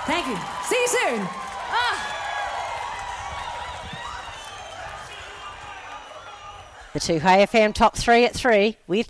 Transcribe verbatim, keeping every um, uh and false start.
Thank you. See you soon. Ah. The two High F M top three at three with